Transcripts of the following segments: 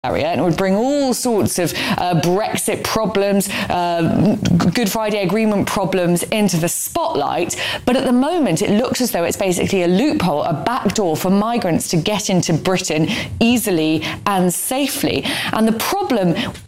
area, and it would bring all sorts of Brexit problems, Good Friday Agreement problems into the spotlight. But at the moment, it looks as though it's basically a loophole, a backdoor for migrants to get into Britain easily and safely. And the problem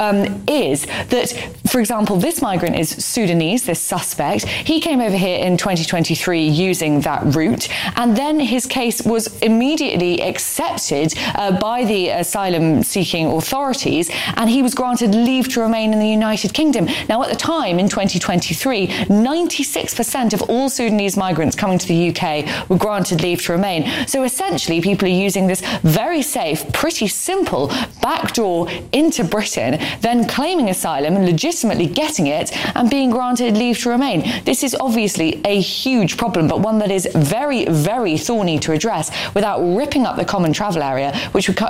is that, for example, this migrant is Sudanese, this suspect. He came over here in 2023 using that route, and then his case was immediately accepted by the asylum-seeking authorities, and he was granted leave to remain in the United Kingdom. Now, at the time, in 2023, 96% of all Sudanese migrants coming to the UK were granted leave to remain. So essentially, people are using this very safe, pretty simple backdoor into Britain, then claiming asylum and legitimately getting it and being granted leave to remain. This is obviously a huge problem, but one that is very, very thorny to address without ripping up the common travel area, which would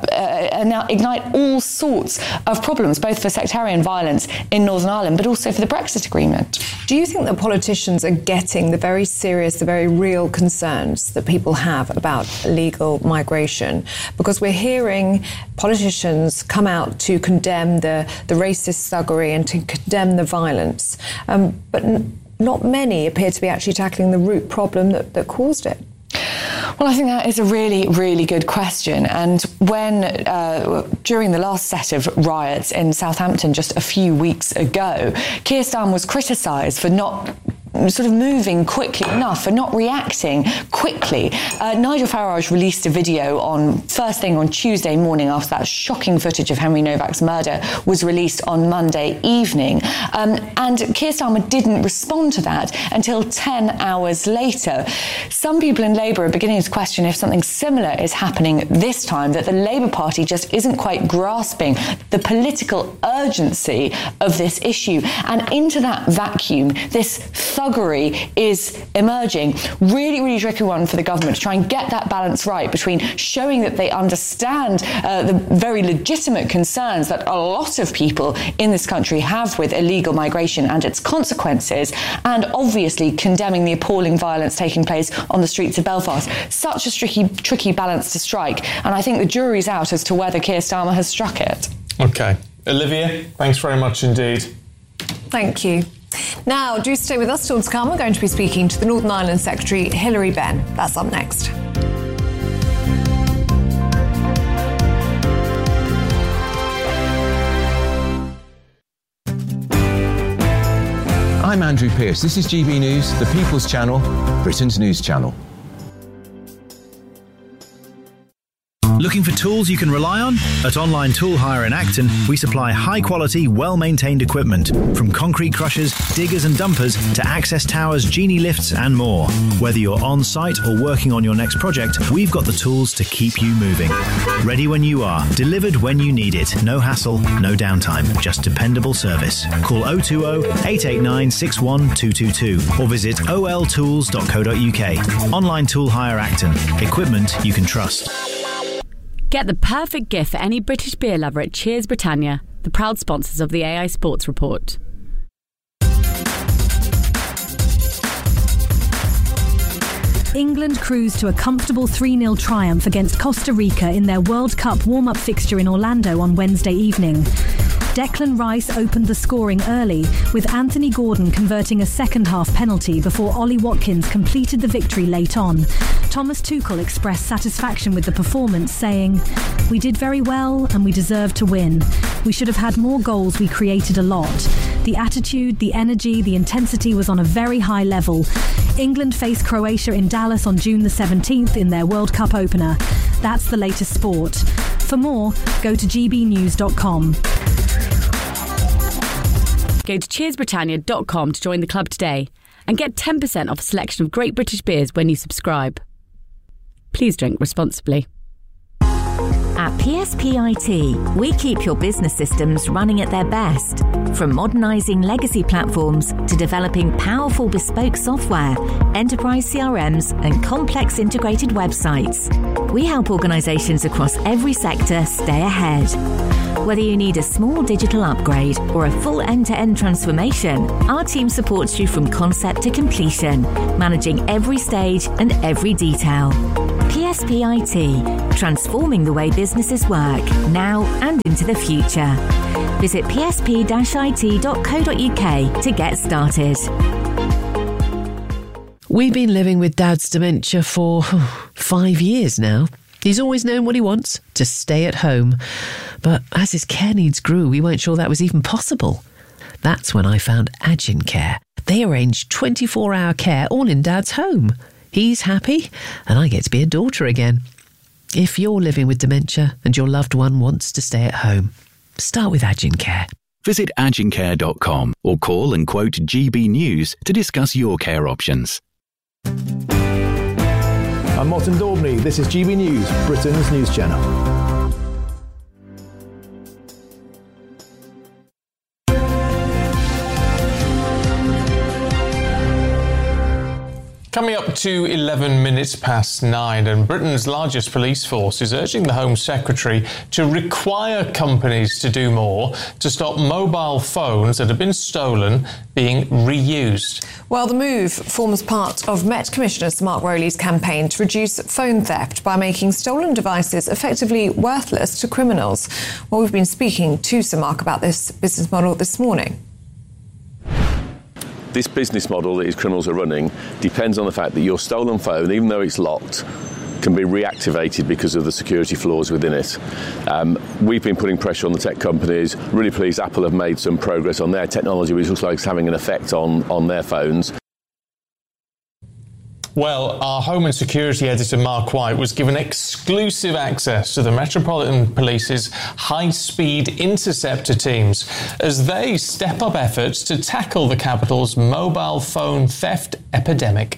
ignite all sorts of problems, both for sectarian violence in Northern Ireland, but also for the Brexit agreement. Do you think that politicians are getting the very serious, the very real concerns that people have about illegal migration? Because we're hearing politicians come out to condemn the racist thuggery and to condemn the violence, but not many appear to be actually tackling the root problem that caused it. Well, I think that is a really, really good question. And when, during the last set of riots in Southampton just a few weeks ago, Keir Starmer was criticised for not sort of moving quickly enough, for not reacting quickly. Nigel Farage released a video on first thing on Tuesday morning after that shocking footage of Henry Novak's murder was released on Monday evening. And Keir Starmer didn't respond to that until 10 hours later. Some people in Labour are beginning to question if something similar is happening this time, that the Labour Party just isn't quite grasping the political urgency of this issue. And into that vacuum, this thuggery is emerging. Really, really tricky one for the government to try and get that balance right between showing that they understand the very legitimate concerns that a lot of people in this country have with illegal migration and its consequences, and obviously condemning the appalling violence taking place on the streets of Belfast. Such a tricky balance to strike, and I think the jury's out as to whether Keir Starmer has struck it. OK. Olivia, thanks very much indeed. Thank you. Now, do stay with us. Still to come, we're going to be speaking to the Northern Ireland Secretary, Hilary Benn. That's up next. I'm Andrew Pearce. This is GB News, the People's Channel, Britain's news channel. Looking for tools you can rely on? At Online Tool Hire in Acton, we supply high-quality, well-maintained equipment, from concrete crushers, diggers and dumpers to access towers, genie lifts and more. Whether you're on-site or working on your next project, we've got the tools to keep you moving. Ready when you are, delivered when you need it. No hassle, no downtime, just dependable service. Call 020-889-61222 or visit oltools.co.uk. Online Tool Hire Acton. Equipment you can trust. Get the perfect gift for any British beer lover at Cheers Britannia, the proud sponsors of the AI Sports Report. England cruised to a comfortable 3-0 triumph against Costa Rica in their World Cup warm-up fixture in Orlando on Wednesday evening. Declan Rice opened the scoring early, with Anthony Gordon converting a second-half penalty before Ollie Watkins completed the victory late on. Thomas Tuchel expressed satisfaction with the performance, saying, "We did very well and we deserved to win. We should have had more goals, we created a lot. The attitude, the energy, the intensity was on a very high level." England face Croatia in Dallas on June the 17th in their World Cup opener. That's the latest sport. For more, go to gbnews.com. Go to cheersbritannia.com to join the club today and get 10% off a selection of great British beers when you subscribe. Please drink responsibly. At PSPIT, we keep your business systems running at their best. From modernising legacy platforms to developing powerful bespoke software, enterprise CRMs and complex integrated websites. We help organisations across every sector stay ahead. Whether you need a small digital upgrade or a full end-to-end transformation, our team supports you from concept to completion, managing every stage and every detail. PSP IT, transforming the way businesses work, now and into the future. Visit psp-it.co.uk to get started. We've been living with Dad's dementia for 5 years now. He's always known what he wants, to stay at home. But as his care needs grew, we weren't sure that was even possible. That's when I found Agincare. They arrange 24-hour care all in Dad's home. He's happy, and I get to be a daughter again. If you're living with dementia and your loved one wants to stay at home, start with Agincare. Visit agincare.com or call and quote GB News to discuss your care options. I'm Martin Daubney. This is GB News, Britain's news channel. Coming up to 11 minutes past 9, and Britain's largest police force is urging the Home Secretary to require companies to do more to stop mobile phones that have been stolen being reused. Well, the move forms part of Met Commissioner Sir Mark Rowley's campaign to reduce phone theft by making stolen devices effectively worthless to criminals. Well, we've been speaking to Sir Mark about this business model this morning. This business model that these criminals are running depends on the fact that your stolen phone, even though it's locked, can be reactivated because of the security flaws within it. We've been putting pressure on the tech companies. Really pleased Apple have made some progress on their technology, which looks like it's having an effect on their phones. Well, our Home and Security editor, Mark White, was given exclusive access to the Metropolitan Police's high-speed interceptor teams as they step up efforts to tackle the capital's mobile phone theft epidemic.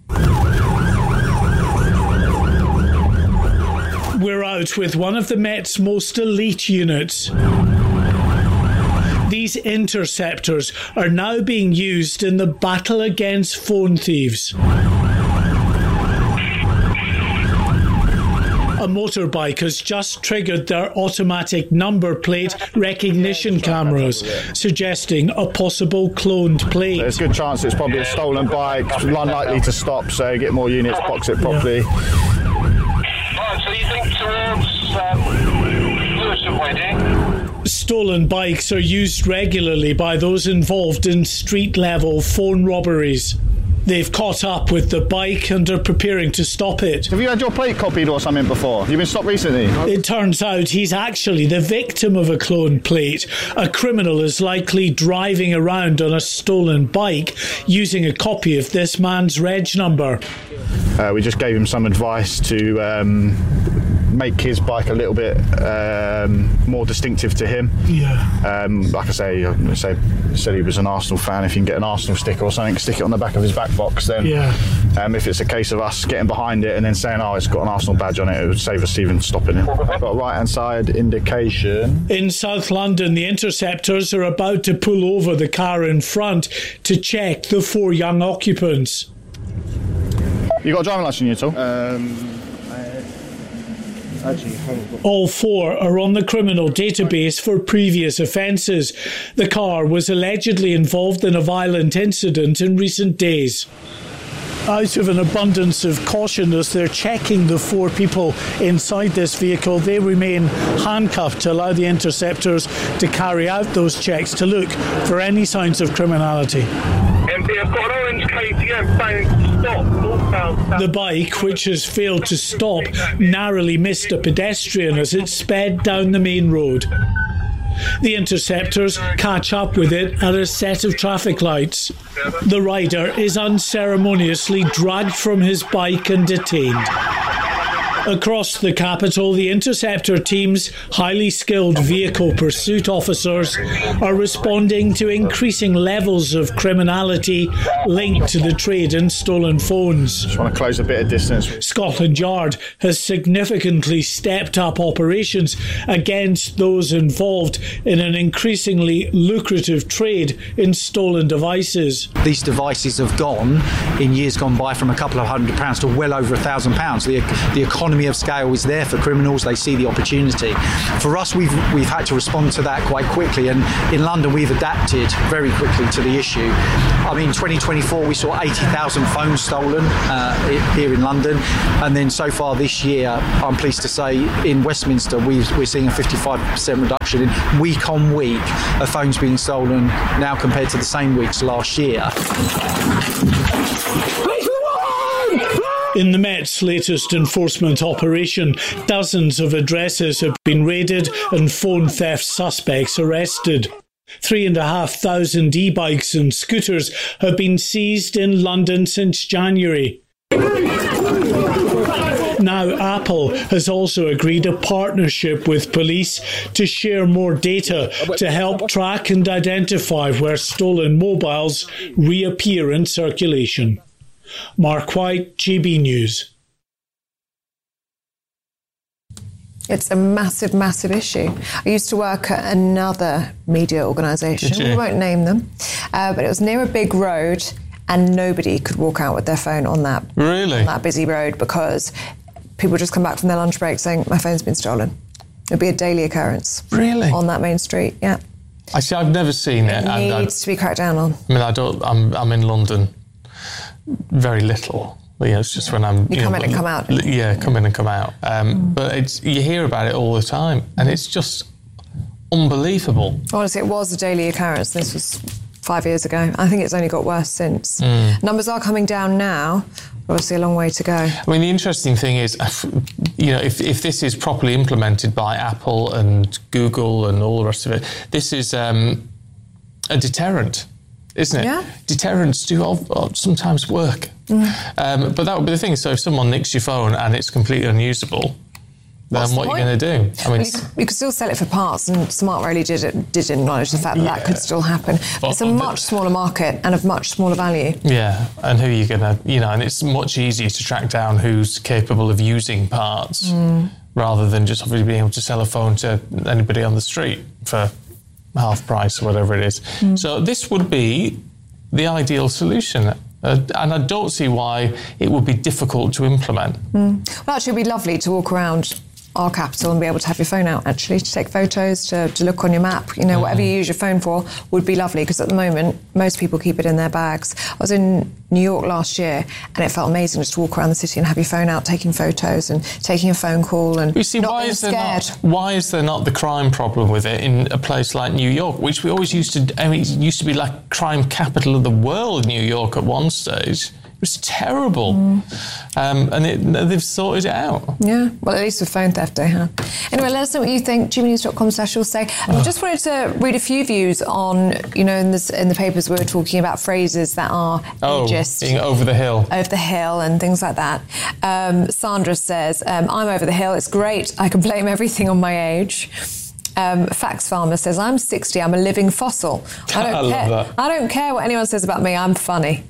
We're out with one of the Met's most elite units. These interceptors are now being used in the battle against phone thieves. A motorbike has just triggered their automatic number plate recognition cameras, suggesting a possible cloned plate. There's a good chance it's probably a stolen bike, unlikely to stop, so get more units, box it properly. Right, so you think towards Lewisham way, do you? Stolen bikes are used regularly by those involved in street-level phone robberies. They've caught up with the bike and are preparing to stop it. Have you had your plate copied or something before? You've been stopped recently? It turns out he's actually the victim of a cloned plate. A criminal is likely driving around on a stolen bike using a copy of this man's reg number. We just gave him some advice to make his bike a little bit more distinctive to him. Yeah. Like I say, said he was an Arsenal fan. If you can get an Arsenal sticker or something, stick it on the back of his back box, then if it's a case of us getting behind it and then saying, oh, it's got an Arsenal badge on it, it would save us even stopping it. Got a right-hand side indication. In South London, the interceptors are about to pull over the car in front to check the 4 young occupants. You got a driving licence at all? All 4 are on the criminal database for previous offences. The car was allegedly involved in a violent incident in recent days. Out of an abundance of caution, as they're checking the 4 people inside this vehicle, they remain handcuffed to allow the interceptors to carry out those checks to look for any signs of criminality. MD, I've got an orange KTM saying stop, northbound. The bike, which has failed to stop, narrowly missed a pedestrian as it sped down the main road. The interceptors catch up with it at a set of traffic lights. The rider is unceremoniously dragged from his bike and detained. Across the capital, the interceptor team's highly skilled vehicle pursuit officers are responding to increasing levels of criminality linked to the trade in stolen phones. Just want to close a bit of distance. Scotland Yard has significantly stepped up operations against those involved in an increasingly lucrative trade in stolen devices. These devices have gone, in years gone by, from a couple of £100 to well over £1,000. The economy economy of scale is there for criminals. They see the opportunity. For us, we've had to respond to that quite quickly, and in London we've adapted very quickly to the issue. I mean, 2024 we saw 80,000 phones stolen here in London, and then so far this year, I'm pleased to say, in Westminster we're seeing a 55% reduction in week on week of phones being stolen now compared to the same weeks last year. In the Met's latest enforcement operation, dozens of addresses have been raided and phone theft suspects arrested. 3,500 e-bikes and scooters have been seized in London since January. Now Apple has also agreed a partnership with police to share more data to help track and identify where stolen mobiles reappear in circulation. Mark White, GB News. It's a massive, massive issue. I used to work at another media organisation. We won't name them. But it was near a big road and nobody could walk out with their phone on that, really? On that busy road, because people just come back from their lunch break saying, my phone's been stolen. It'd be a daily occurrence. Really? On that main street, yeah. Actually, I've never seen it. It needs to be cracked down on. I mean, I'm in London very little. It's just when I'm... You come in and come out. Yeah, come in and come out. But you hear about it all the time, and it's just unbelievable. Honestly, it was a daily occurrence. This was 5 years ago. I think it's only got worse since. Numbers are coming down now. Obviously, a long way to go. I mean, the interesting thing is, if this is properly implemented by Apple and Google and all the rest of it, this is a deterrent, isn't it? Yeah. Deterrents do sometimes work. But that would be the thing. So if someone nicks your phone and it's completely unusable, then what are you going to do? I mean, you could still sell it for parts, and Smart really did acknowledge the fact that could still happen. But it's a much smaller market and of much smaller value. Yeah, and who are you going to, and it's much easier to track down who's capable of using parts rather than just obviously being able to sell a phone to anybody on the street for half price or whatever it is. So this would be the ideal solution. And I don't see why it would be difficult to implement. Well, actually, it would be lovely to walk around our capital and be able to have your phone out, actually, to take photos, to look on your map. Whatever you use your phone for would be lovely, because at the moment, most people keep it in their bags. I was in New York last year, and it felt amazing just to walk around the city and have your phone out, taking photos and taking a phone call and not being scared. Why is there not the crime problem with it in a place like New York, which we always used to... it used to be like crime capital of the world, New York, at one stage. It was terrible. And they've sorted it out. Yeah, well, at least with phone theft they have. Anyway, let us know what you think. gbnews.com/will say. I just wanted to read a few views on, in the papers we were talking about phrases that are ageist. Being over the hill. Over the hill and things like that. Sandra says, I'm over the hill. It's great. I can blame everything on my age. Fax Farmer says, I'm 60, I'm a living fossil. I don't care what anyone says about me, I'm funny.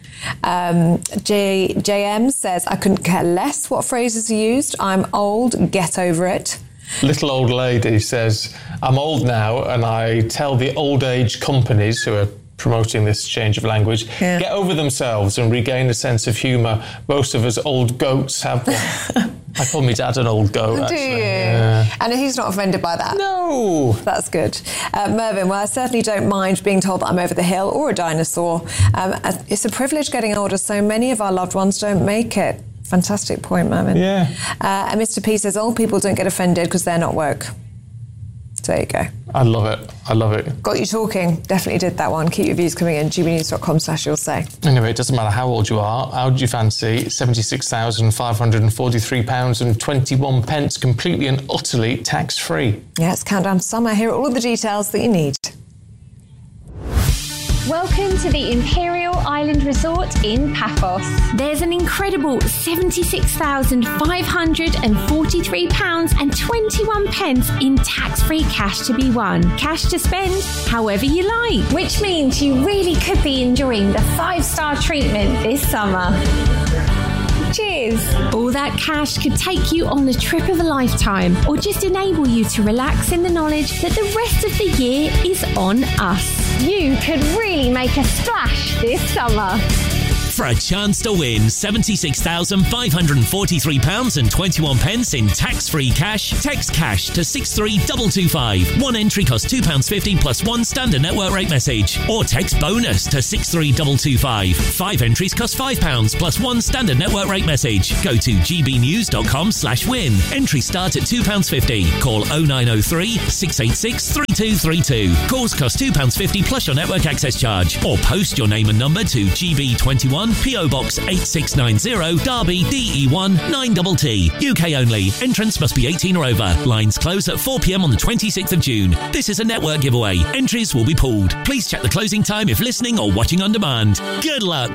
JM says, I couldn't care less what phrases are used. I'm old, get over it. Little old lady says, I'm old now and I tell the old age companies who are promoting this change of language, get over themselves and regain a sense of humour. Most of us old goats have one. I call my dad an old goat, actually. Do you? Yeah. And he's not offended by that? No. That's good. Mervyn, well, I certainly don't mind being told that I'm over the hill or a dinosaur. It's a privilege getting older. So many of our loved ones don't make it. Fantastic point, Mervyn. Yeah. And Mr. P says, old people don't get offended because they're not woke. So there you go. I love it. I love it. Got you talking. Definitely did that one. Keep your views coming in. gbnews.com/you'll say. Anyway, it doesn't matter how old you are. How do you fancy £76,543.21 completely and utterly tax-free? Yeah, it's countdown to summer. Here are all of the details that you need. Welcome to the Imperial Island Resort in Paphos. There's an incredible £76,543.21 in tax-free cash to be won. Cash to spend however you like. Which means you really could be enjoying the 5-star treatment this summer. Cheers! All that cash could take you on the trip of a lifetime, or just enable you to relax in the knowledge that the rest of the year is on us. You could really make a splash this summer. for a chance to win £76,543.21 in tax-free cash. Text cash to 63225. One entry costs £2.50 plus one standard network rate message. Or text bonus to 63225. 5 entries cost £5 plus one standard network rate message. Go to gbnews.com/win. Entries start at £2.50. Call 0903 686 3232. Calls cost £2.50 plus your network access charge. Or post your name and number to GB21 PO Box 8690 Derby DE1 9TT. UK only. Entrance must be 18 or over. Lines close at 4 p.m. on the 26th of June. This is a network giveaway. Entries will be pulled. Please check the closing time if listening or watching on demand. Good luck.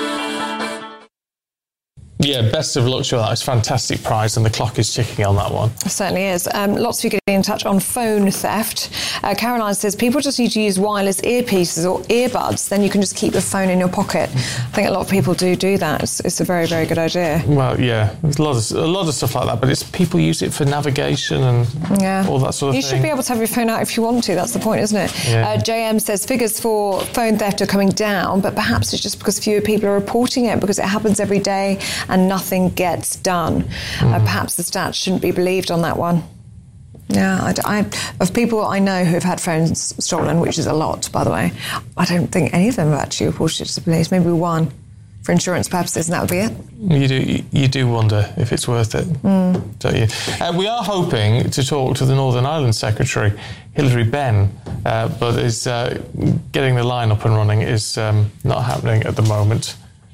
Yeah, best of luck to that. It's a fantastic prize and the clock is ticking on that one. It certainly is. Lots of you getting in touch on phone theft. Caroline says people just need to use wireless earpieces or earbuds, then you can just keep your phone in your pocket. I think a lot of people do that. It's a very, very good idea. Well, yeah, there's a lot of stuff like that, but it's people use it for navigation and all that sort of thing. You should be able to have your phone out if you want to. That's the point, isn't it? Yeah. JM says figures for phone theft are coming down, but perhaps it's just because fewer people are reporting it because it happens every day and nothing gets done. Perhaps the stats shouldn't be believed on that one. Yeah, I of people I know who've had phones stolen, which is a lot, by the way, I don't think any of them have actually reported it to the police. Maybe one for insurance purposes, and that would be it. You do wonder if it's worth it, don't you? We are hoping to talk to the Northern Ireland Secretary, Hilary Benn, but is getting the line up and running is not happening at the moment.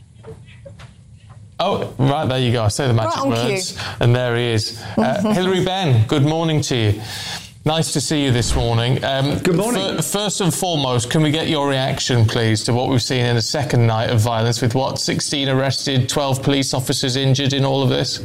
Oh, right, there you go. I say the magic words, and there he is. Hilary Benn, good morning to you. Nice to see you this morning. Good morning. First and foremost, can we get your reaction, please, to what we've seen in a second night of violence with, 16 arrested, 12 police officers injured in all of this?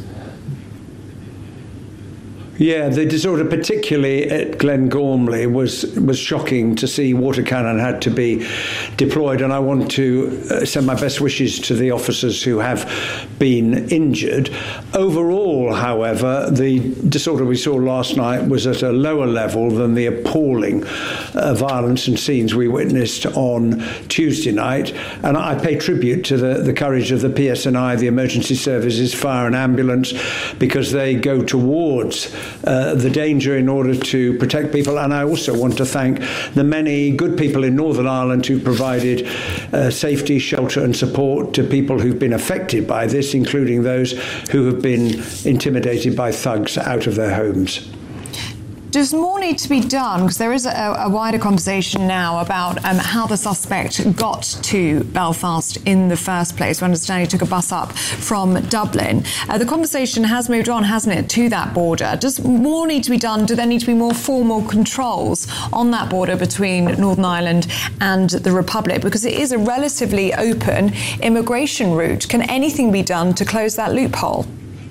Yeah, the disorder, particularly at Glengormley, was shocking to see water cannon had to be deployed. And I want to send my best wishes to the officers who have been injured. Overall, however, the disorder we saw last night was at a lower level than the appalling violence and scenes we witnessed on Tuesday night. And I pay tribute to the courage of the PSNI, the emergency services, fire and ambulance, because they go towards the danger in order to protect people. And I also want to thank the many good people in Northern Ireland who provided safety, shelter and support to people who've been affected by this, including those who have been intimidated by thugs out of their homes. Does more need to be done? Because there is a wider conversation now about how the suspect got to Belfast in the first place. We understand he took a bus up from Dublin. The conversation has moved on, hasn't it, to that border? Does more need to be done? Do there need to be more formal controls on that border between Northern Ireland and the Republic? Because it is a relatively open immigration route. Can anything be done to close that loophole?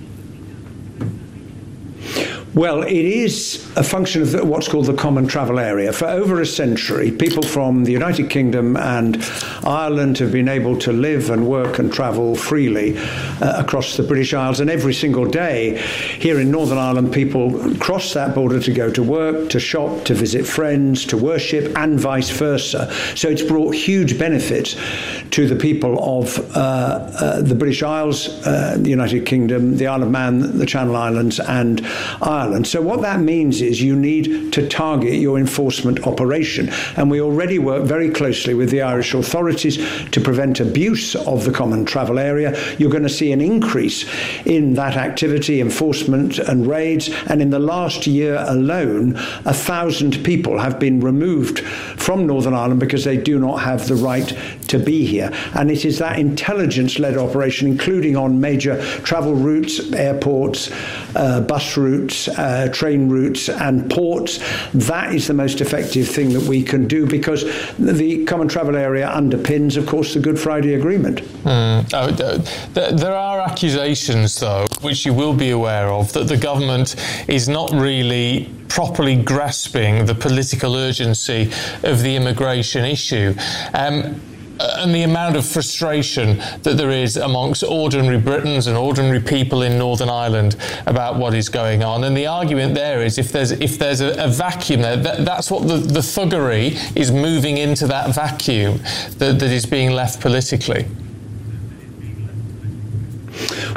Well, it is a function of what's called the Common Travel Area. For over a century, people from the United Kingdom and Ireland have been able to live and work and travel freely across the British Isles. And every single day here in Northern Ireland, people cross that border to go to work, to shop, to visit friends, to worship, and vice versa. So it's brought huge benefits to the people of the British Isles, the United Kingdom, the Isle of Man, the Channel Islands, and Ireland. So what that means is you need to target your enforcement operation. And we already work very closely with the Irish authorities to prevent abuse of the Common Travel Area. You're going to see an increase in that activity, enforcement and raids. And in the last year alone, 1,000 people have been removed from Northern Ireland because they do not have the right to be here. And it is that intelligence-led operation, including on major travel routes, airports, bus routes, train routes and ports. That is the most effective thing that we can do, because the Common Travel Area underpins, of course, the Good Friday Agreement. There are accusations, though, which you will be aware of, that the government is not really properly grasping the political urgency of the immigration issue. And the amount of frustration that there is amongst ordinary Britons and ordinary people in Northern Ireland about what is going on. And the argument there is if there's a vacuum there, that's what the thuggery is moving into, that vacuum that is being left politically.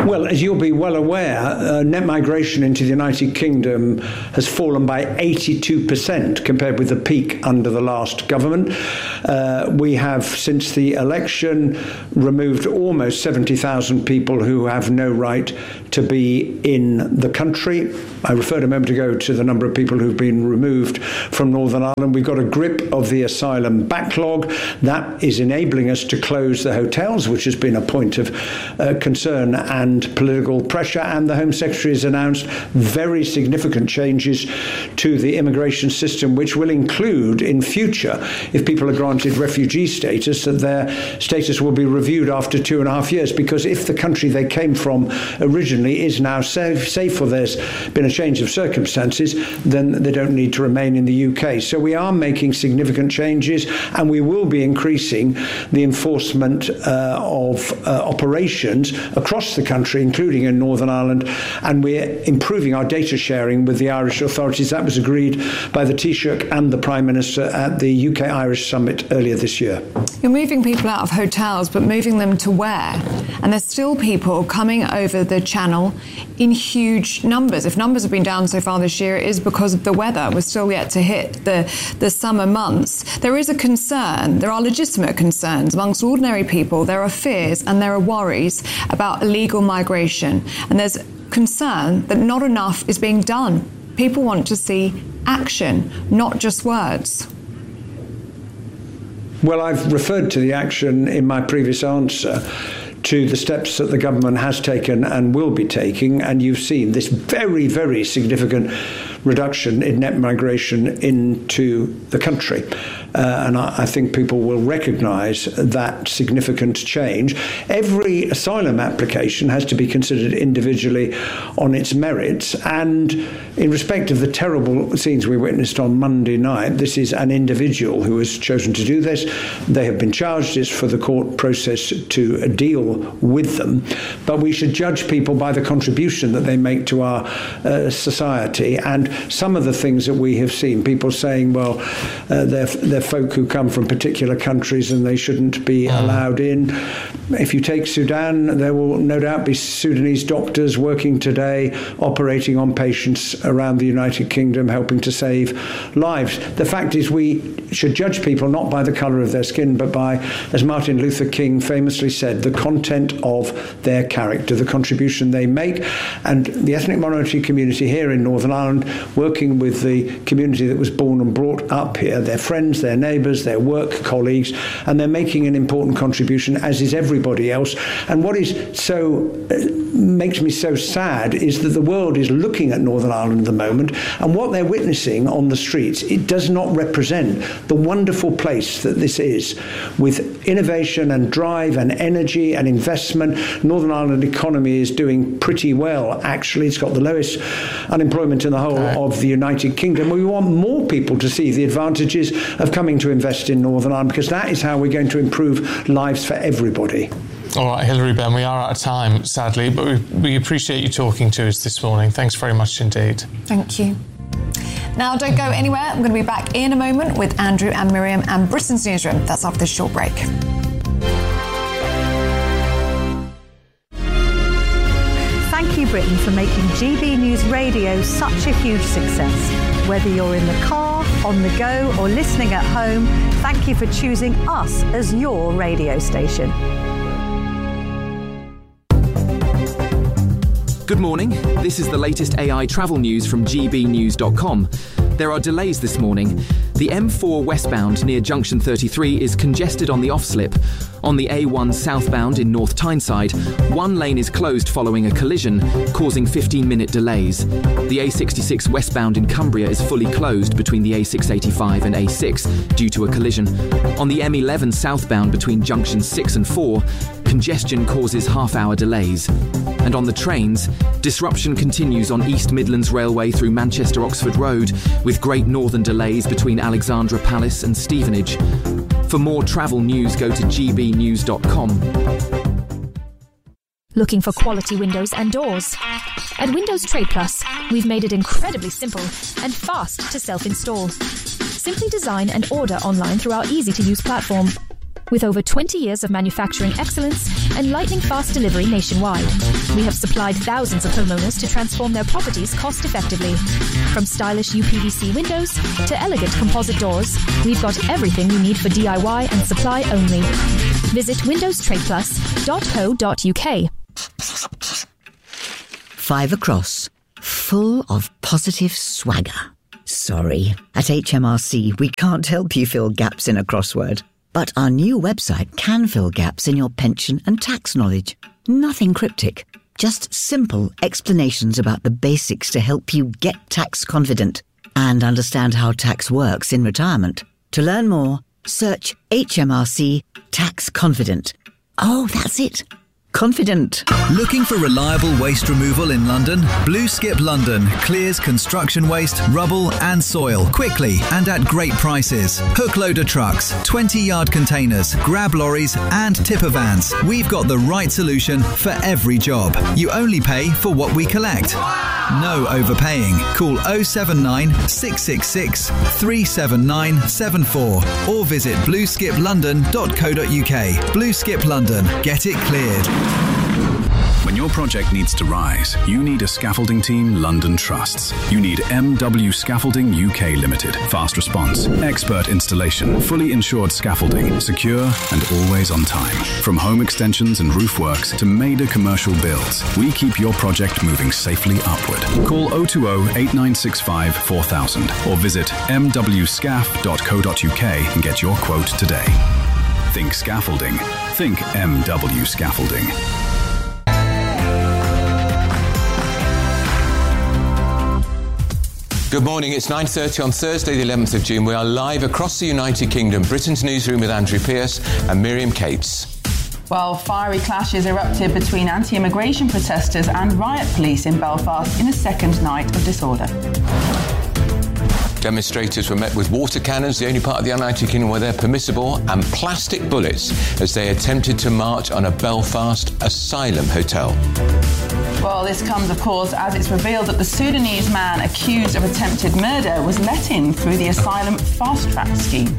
Well, as you'll be well aware, net migration into the United Kingdom has fallen by 82% compared with the peak under the last government. We have, since the election, removed almost 70,000 people who have no right to be in the country. I referred a moment ago to the number of people who've been removed from Northern Ireland. We've got a grip of the asylum backlog. That is enabling us to close the hotels, which has been a point of concern and political pressure. And the Home Secretary has announced very significant changes to the immigration system, which will include in future, if people are granted refugee status, that their status will be reviewed after 2.5 years, because if the country they came from originally is now safe or there's been a change of circumstances, then they don't need to remain in the UK. So we are making significant changes, and we will be increasing the enforcement of operations across the country, including in Northern Ireland, and we're improving our data sharing with the Irish authorities. That was agreed by the Taoiseach and the Prime Minister at the UK-Irish Summit earlier this year. You're moving people out of hotels, but moving them to where? And there's still people coming over the channel in huge numbers. If numbers have been down so far this year, it is because of the weather. We're still yet to hit the summer months. There is a concern, there are legitimate concerns amongst ordinary people. There are fears and there are worries about illegal migration. And there's concern that not enough is being done. People want to see action, not just words. Well, I've referred to the action in my previous answer to the steps that the government has taken and will be taking, and you've seen this very, very significant reduction in net migration into the country. And I think people will recognise that significant change. Every asylum application has to be considered individually on its merits. And in respect of the terrible scenes we witnessed on Monday night, this is an individual who has chosen to do this. They have been charged. It's for the court process to deal with them. But we should judge people by the contribution that they make to our society. And some of the things that we have seen, people saying, well, they're folk who come from particular countries and they shouldn't be allowed in. If you take Sudan, there will no doubt be Sudanese doctors working today, operating on patients around the United Kingdom, helping to save lives. The fact is, we should judge people not by the colour of their skin, but by, as Martin Luther King famously said, the content of their character, the contribution they make. And the ethnic minority community here in Northern Ireland, working with the community that was born and brought up here, their friends, their neighbours, their work colleagues, and they're making an important contribution, as is everybody else. And what is so makes me so sad is that the world is looking at Northern Ireland at the moment, and what they're witnessing on the streets, it does not represent the wonderful place that this is, with innovation and drive and energy and investment. Northern Ireland economy is doing pretty well, actually. It's got the lowest unemployment in the whole of the United Kingdom. We want more people to see the advantages of coming to invest in Northern Ireland, because that is how we're going to improve lives for everybody. All right, Hilary Benn, we are out of time, sadly, but we appreciate you talking to us this morning. Thanks very much indeed. Thank you. Now, don't go anywhere. I'm going to be back in a moment with Andrew and Miriam and Britain's Newsroom. That's after this short break. Thank you, Britain, for making GB News Radio such a huge success. Whether you're in the car, on the go, or listening at home, thank you for choosing us as your radio station. Good morning. This is the latest AI travel news from gbnews.com. There are delays this morning. The M4 westbound near Junction 33 is congested on the off-slip. On the A1 southbound in North Tyneside, one lane is closed following a collision, causing 15-minute delays. The A66 westbound in Cumbria is fully closed between the A685 and A6 due to a collision. On the M11 southbound between Junctions 6 and 4, congestion causes half-hour delays. And on the trains, disruption continues on East Midlands Railway through Manchester-Oxford Road, with Great Northern delays between Alexandra Palace and Stevenage. For more travel news, go to gbnews.com. Looking for quality windows and doors? At Windows Trade Plus, we've made it incredibly simple and fast to self-install. Simply design and order online through our easy-to-use platform. With over 20 years of manufacturing excellence and lightning-fast delivery nationwide, we have supplied thousands of homeowners to transform their properties cost-effectively. From stylish UPVC windows to elegant composite doors, we've got everything you need for DIY and supply only. Visit windowstradeplus.co.uk. 5 across, full of positive swagger. Sorry, at HMRC we can't help you fill gaps in a crossword. But our new website can fill gaps in your pension and tax knowledge. Nothing cryptic, just simple explanations about the basics to help you get tax confident and understand how tax works in retirement. To learn more, search HMRC Tax Confident. Oh, that's it. Confident. Looking for reliable waste removal in London? Blue Skip London clears construction waste, rubble and soil quickly and at great prices. Hook loader trucks, 20-yard containers, grab lorries and tipper vans. We've got the right solution for every job. You only pay for what we collect. No overpaying. Call 079 666 37974 or visit blueskiplondon.co.uk. Blue Skip London. Get it cleared. When your project needs to rise, you need a scaffolding team London trusts. You need MW Scaffolding UK Limited. Fast response, expert installation, fully insured scaffolding, secure and always on time. From home extensions and roof works to major commercial builds, we keep your project moving safely upward. Call 020 8965 4000 or visit mwscaf.co.uk and get your quote today. Think scaffolding. Think MW Scaffolding. Good morning, it's 9:30 on Thursday the 11th of June. We are live across the United Kingdom, Britain's newsroom with Andrew Pearce and Miriam Cates. Well, fiery clashes erupted between anti-immigration protesters and riot police in Belfast in a second night of disorder. Demonstrators were met with water cannons, the only part of the United Kingdom where they're permissible, and plastic bullets as they attempted to march on a Belfast asylum hotel. Well, this comes, of course, as it's revealed that the Sudanese man accused of attempted murder was let in through the asylum fast-track scheme.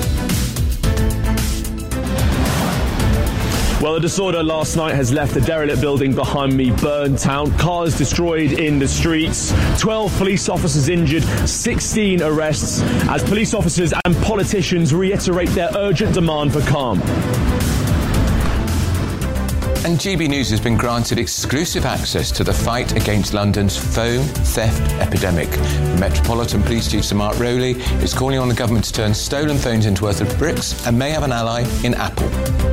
Well, the disorder last night has left the derelict building behind me burnt out, cars destroyed in the streets, 12 police officers injured, 16 arrests, as police officers and politicians reiterate their urgent demand for calm. And GB News has been granted exclusive access to the fight against London's phone theft epidemic. Metropolitan Police Chief Sir Mark Rowley is calling on the government to turn stolen phones into worthless bricks and may have an ally in Apple.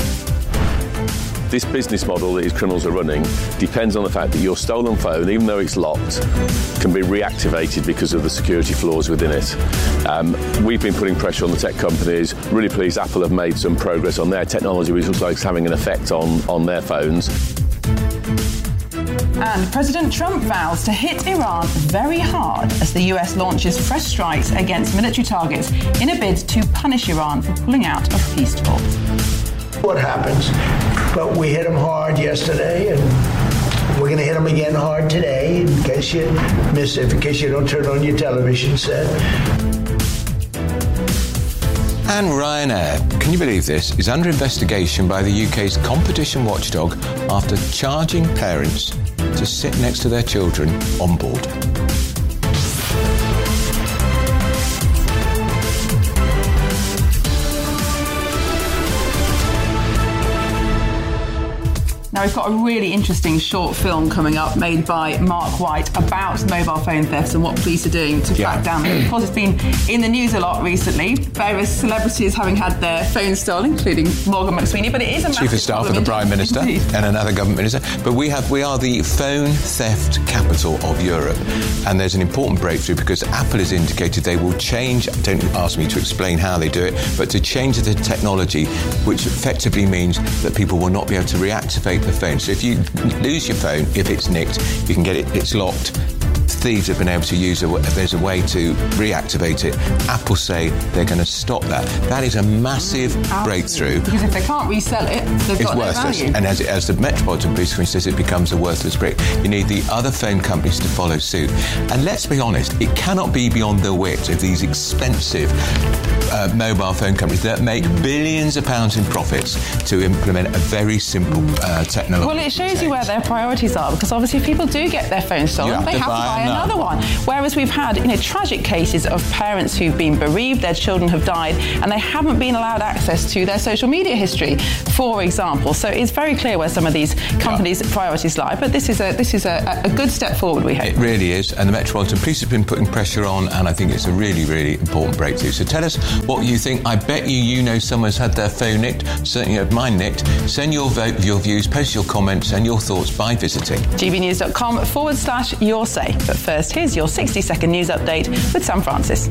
This business model that these criminals are running depends on the fact that your stolen phone, even though it's locked, can be reactivated because of the security flaws within it. We've been putting pressure on the tech companies. Really pleased Apple have made some progress on their technology, which looks like it's having an effect on their phones. And President Trump vows to hit Iran very hard as the US launches fresh strikes against military targets in a bid to punish Iran for pulling out of peace talks. What happens? But we hit them hard yesterday, and we're going to hit them again hard today, in case you miss it, in case you don't turn on your television set. And Ryanair, can you believe this, is under investigation by the UK's competition watchdog after charging parents to sit next to their children on board. Now, we've got a really interesting short film coming up made by Mark White about mobile phone thefts and what police are doing to crack down. Because it's been in the news a lot recently, various celebrities having had their phones stolen, including Morgan McSweeney, but it is a massive Chief of Staff of the Prime Minister and another government minister. But we are the phone theft capital of Europe. And there's an important breakthrough because Apple has indicated they will change, don't ask me to explain how they do it, but to change the technology, which effectively means that people will not be able to reactivate the phone. So if you lose your phone, if it's nicked, you can get it, it's locked. Thieves have been able to use there's a way to reactivate it. Apple say they're going to stop that. That is a massive breakthrough. Because if they can't resell it, they've got no value. And as the Metropolitan Police Commissioner says, it becomes a worthless brick. You need the other phone companies to follow suit. And let's be honest, it cannot be beyond the wit of these expensive mobile phone companies that make billions of pounds in profits to implement a very simple technology. Well, it shows you where their priorities are, because obviously if people do get their phones stolen, they have to buy another one. Whereas we've had tragic cases of parents who've been bereaved, their children have died, and they haven't been allowed access to their social media history, for example. So it's very clear where some of these companies' priorities lie. But this is a good step forward, we hope. It really is, and the Metropolitan Police have been putting pressure on, and I think it's a really, really important breakthrough. So tell us what you think. I bet you know someone's had their phone nicked, certainly had mine nicked. Send your vote with your views, post your comments and your thoughts by visiting gbnews.com/your say. But first, here's your 60-second news update with Sam Francis.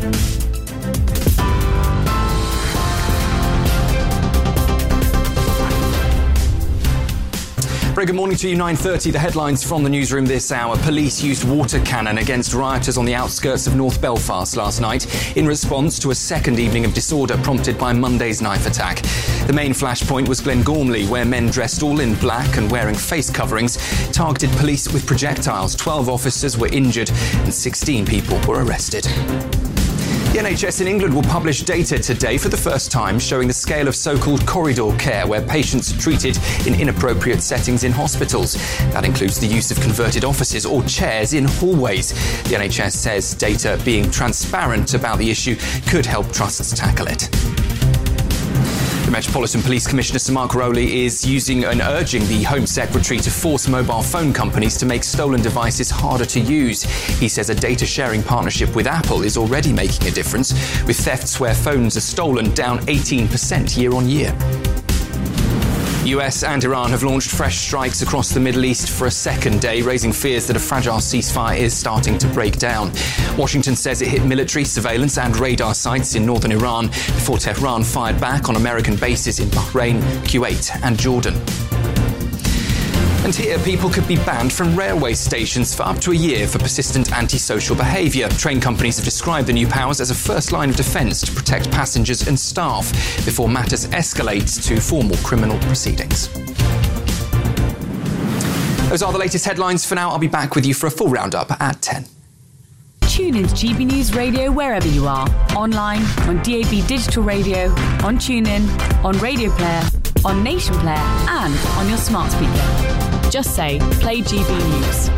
Very good morning to you, 9:30. The headlines from the newsroom this hour. Police used water cannon against rioters on the outskirts of North Belfast last night in response to a second evening of disorder prompted by Monday's knife attack. The main flashpoint was Glengormley, where men dressed all in black and wearing face coverings targeted police with projectiles. 12 officers were injured and 16 people were arrested. The NHS in England will publish data today for the first time showing the scale of so-called corridor care, where patients are treated in inappropriate settings in hospitals. That includes the use of converted offices or chairs in hallways. The NHS says data being transparent about the issue could help trusts tackle it. The Metropolitan Police Commissioner Sir Mark Rowley is urging the Home Secretary to force mobile phone companies to make stolen devices harder to use. He says a data sharing partnership with Apple is already making a difference, with thefts where phones are stolen down 18% year on year. US and Iran have launched fresh strikes across the Middle East for a second day, raising fears that a fragile ceasefire is starting to break down. Washington says it hit military, surveillance and radar sites in northern Iran before Tehran fired back on American bases in Bahrain, Kuwait and Jordan. And here, people could be banned from railway stations for up to a year for persistent antisocial behaviour. Train companies have described the new powers as a first line of defence to protect passengers and staff before matters escalate to formal criminal proceedings. Those are the latest headlines for now. I'll be back with you for a full roundup at 10. Tune into GB News Radio wherever you are. Online, on DAB Digital Radio, on TuneIn, on Radio Player, on Nation Player and on your smart speaker. Just say, play GB News.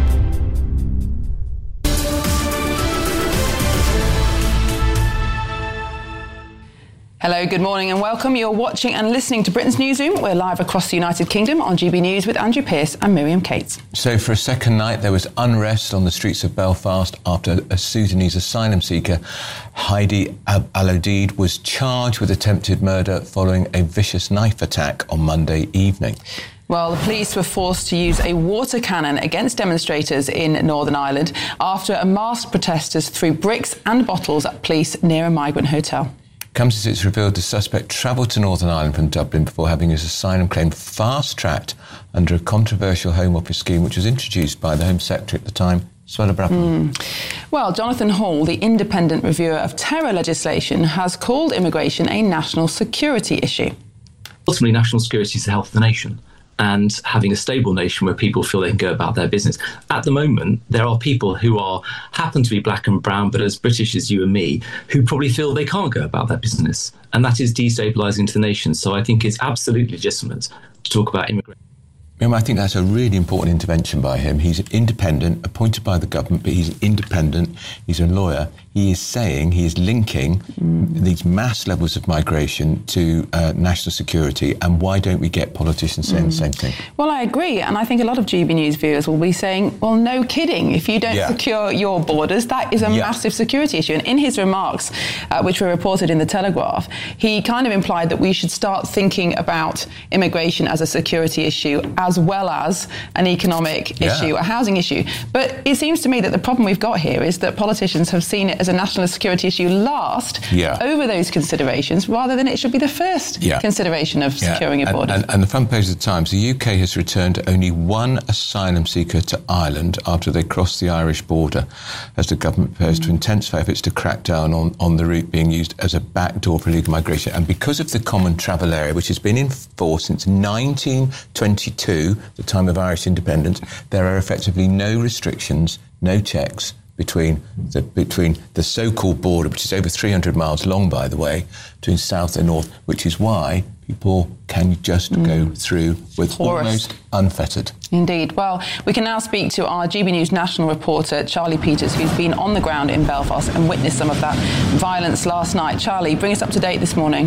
Hello, good morning and welcome. You're watching and listening to Britain's Newsroom. We're live across the United Kingdom on GB News with Andrew Pearce and Miriam Cates. So for a second night, there was unrest on the streets of Belfast after a Sudanese asylum seeker, Heidi Al-Odeid, was charged with attempted murder following a vicious knife attack on Monday evening. Well, the police were forced to use a water cannon against demonstrators in Northern Ireland after masked protesters threw bricks and bottles at police near a migrant hotel. Comes as it's revealed the suspect travelled to Northern Ireland from Dublin before having his asylum claim fast-tracked under a controversial Home Office scheme which was introduced by the Home Secretary at the time, Suella Braverman. Well, Jonathan Hall, the independent reviewer of terror legislation, has called immigration a national security issue. Ultimately, national security is the health of the nation. And having a stable nation where people feel they can go about their business. At the moment, there are people who happen to be black and brown, but as British as you and me, who probably feel they can't go about their business. And that is destabilising to the nation. So I think it's absolutely legitimate to talk about immigration. I think that's a really important intervention by him. He's independent, appointed by the government, but he's independent. He's a lawyer. He is linking these mass levels of migration to national security. And why don't we get politicians saying the same thing? Well, I agree. And I think a lot of GB News viewers will be saying, well, no kidding. If you don't secure your borders, that is a massive security issue. And in his remarks, which were reported in The Telegraph, he kind of implied that we should start thinking about immigration as a security issue as well as an economic issue, a housing issue. But it seems to me that the problem we've got here is that politicians have seen it as a national security issue last over those considerations, rather than it should be the first consideration of securing your borders. And the front page of the Times, the UK has returned only one asylum seeker to Ireland after they crossed the Irish border, as the government prepares to intensify efforts to crack down on the route being used as a backdoor for illegal migration. And because of the Common Travel Area, which has been in force since 1922, the time of Irish independence, there are effectively no restrictions, no checks, between the so-called border, which is over 300 miles long, by the way, between south and north, which is why people can just go through with almost unfettered. Indeed. Well, we can now speak to our GB News national reporter, Charlie Peters, who's been on the ground in Belfast and witnessed some of that violence last night. Charlie, bring us up to date this morning.